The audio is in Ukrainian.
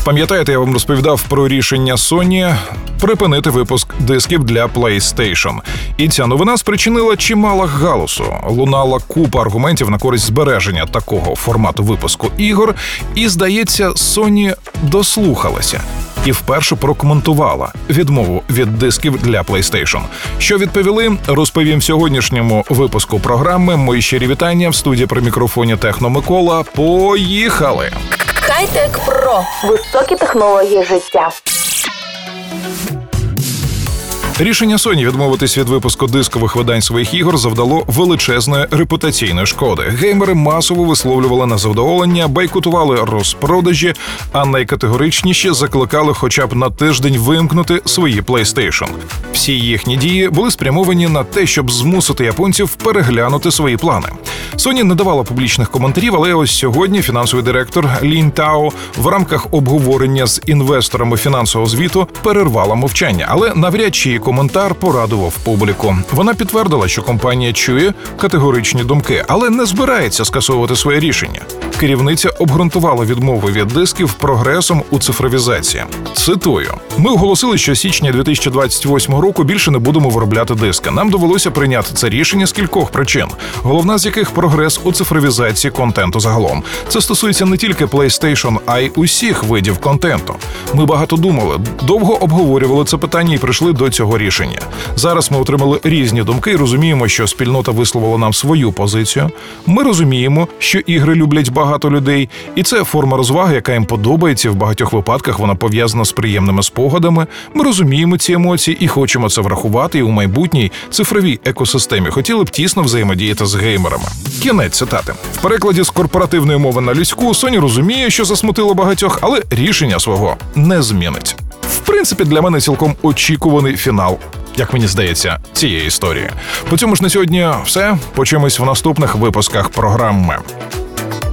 Пам'ятаєте, я вам розповідав про рішення Sony припинити випуск дисків для PlayStation. І ця новина спричинила чимало галасу. Лунала купа аргументів на користь збереження такого формату випуску ігор. І, здається, Sony дослухалася і вперше прокоментувала відмову від дисків для PlayStation. Що відповіли, розповім в сьогоднішньому випуску програми. Мої щирі вітання в студії при мікрофоні Техно Микола. Поїхали! Хай-Тек Про. Високі технології життя. Рішення Sony відмовитись від випуску дискових видань своїх ігор завдало величезної репутаційної шкоди. Геймери масово висловлювали незадоволення, бойкотували розпродажі, а найкатегоричніші закликали хоча б на тиждень вимкнути свої PlayStation. Всі їхні дії були спрямовані на те, щоб змусити японців переглянути свої плани. Sony не давала публічних коментарів, але ось сьогодні фінансовий директор Лінь Тао в рамках обговорення з інвесторами фінансового звіту перервала мовчання, але навряд чи її коментар порадував публіку. Вона підтвердила, що компанія чує категоричні думки, але не збирається скасовувати своє рішення. Керівниця обґрунтувала відмови від дисків прогресом у цифровізації. Цитую: «Ми оголосили, що з січня 2028 року більше не будемо виробляти диски. Нам довелося прийняти це рішення з кількох причин, головна з яких прогрес у цифровізації контенту загалом. Це стосується не тільки PlayStation, а й усіх видів контенту. Ми багато думали, довго обговорювали це питання і прийшли до цього рішення. Зараз ми отримали різні думки і розуміємо, що спільнота висловила нам свою позицію. Ми розуміємо, що ігри люблять багато людей, і це форма розваги, яка їм подобається. В багатьох випадках вона пов'язана з приємними спогадами. Ми розуміємо ці емоції і хочемо це врахувати і у майбутній цифровій екосистемі хотіли б тісно взаємодіяти з геймерами». Кінець цитати. В перекладі з корпоративної мови на людську Sony розуміє, що засмутило багатьох, але рішення свого не змінить. В принципі, для мене цілком очікуваний фінал, як мені здається, цієї історії. По цьому ж на сьогодні все. Почуємось в наступних випусках програми.